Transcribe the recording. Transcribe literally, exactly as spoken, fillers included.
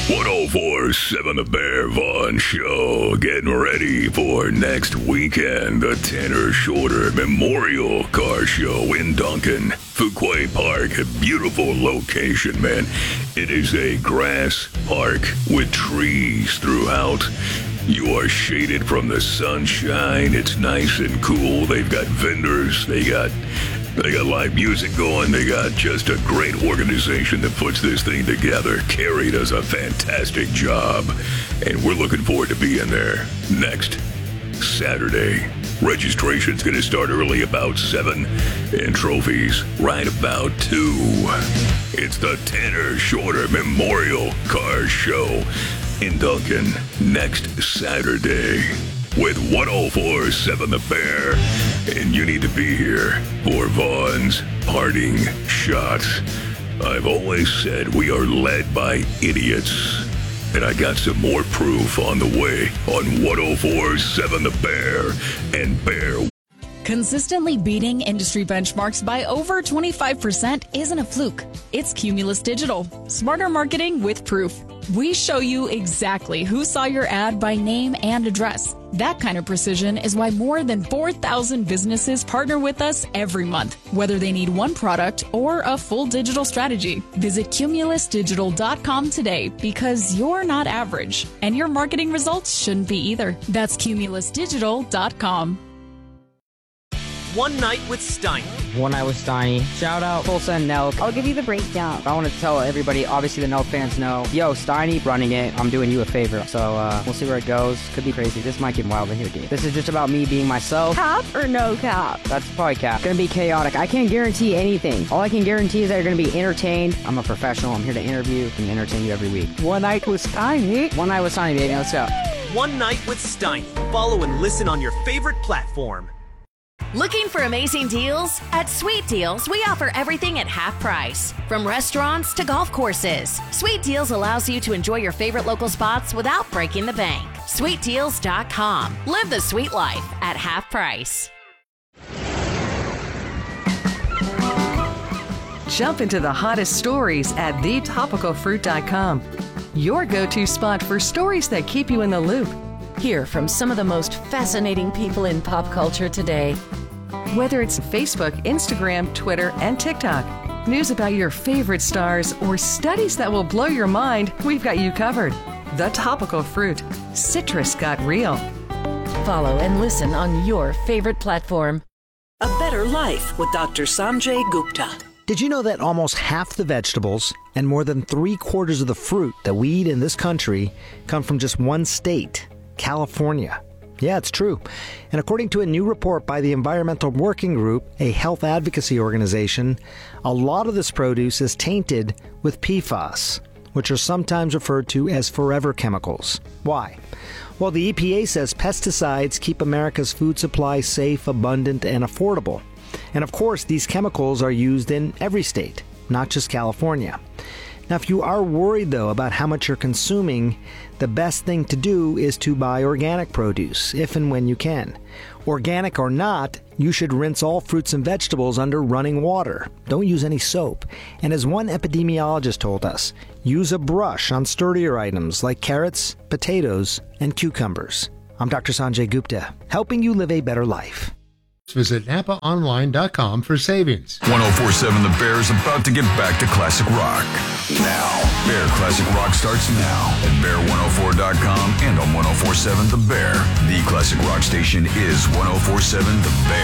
one oh four point seven The Bear Vaughn Show, getting ready for next weekend, the Tanner Shorter Memorial Car Show in Duncan, Fuquay Park, a beautiful location, man. It is a grass park with trees throughout. You are shaded from the sunshine. It's nice and cool. They've got vendors. They got they got live music going. They got just a great organization that puts this thing together. Carrie does a fantastic job, and we're looking forward to being there next Saturday. Registration's going to start early, about seven, and trophies right about two. It's the Tanner Shorter Memorial Car Show in Duncan next Saturday with one oh four point seven The Bear, and you need to be here for Vaughn's parting shots. I've always said we are led by idiots, and I got some more proof on the way on one oh four point seven The Bear and Bear. Consistently beating industry benchmarks by over twenty-five percent isn't a fluke. It's Cumulus Digital. Smarter marketing with proof. We show you exactly who saw your ad by name and address. That kind of precision is why more than four thousand businesses partner with us every month, whether they need one product or a full digital strategy. Visit cumulus digital dot com today, because you're not average, and your marketing results shouldn't be either. That's cumulus digital dot com. One Night with Steiny. One Night with Steiny. Shout out Tulsa and Nelk. I'll give you the breakdown. I want to tell everybody, obviously the Nelk fans know, yo, Steiny running it. I'm doing you a favor. So uh, we'll see where it goes. Could be crazy. This might get wild in here, dude. This is just about me being myself. Cap or no cap? That's probably cap. Gonna be chaotic. I can't guarantee anything. All I can guarantee is that you're gonna be entertained. I'm a professional. I'm here to interview and entertain you every week. One Night with Steiny. One Night with Steiny, baby. Let's go. One Night with Steiny. Follow and listen on your favorite platform. Looking for amazing deals? At Sweet Deals, we offer everything at half price. From restaurants to golf courses, Sweet Deals allows you to enjoy your favorite local spots without breaking the bank. sweet deals dot com. Live the sweet life at half price. Jump into the hottest stories at the topical fruit dot com. Your go-to spot for stories that keep you in the loop. Hear from some of the most fascinating people in pop culture today. Whether it's Facebook, Instagram, Twitter, and TikTok, news about your favorite stars, or studies that will blow your mind, we've got you covered. The Topical Fruit. Citrus got real. Follow and listen on your favorite platform. A Better Life with Doctor Sanjay Gupta. Did you know that almost half the vegetables and more than three quarters of the fruit that we eat in this country come from just one state? California. Yeah, it's true. And according to a new report by the Environmental Working Group, a health advocacy organization, a lot of this produce is tainted with P FAS, which are sometimes referred to as forever chemicals. Why? Well, the E P A says pesticides keep America's food supply safe, abundant, and affordable. And of course, these chemicals are used in every state, not just California. Now, if you are worried, though, about how much you're consuming, the best thing to do is to buy organic produce, if and when you can. Organic or not, you should rinse all fruits and vegetables under running water. Don't use any soap. And as one epidemiologist told us, use a brush on sturdier items like carrots, potatoes, and cucumbers. I'm Doctor Sanjay Gupta, helping you live a better life. Visit napa online dot com for savings. one oh four point seven The Bear is about to get back to classic rock. Now, Bear Classic Rock starts now at bear one oh four dot com and on one oh four point seven The Bear. The classic rock station is one oh four point seven The Bear.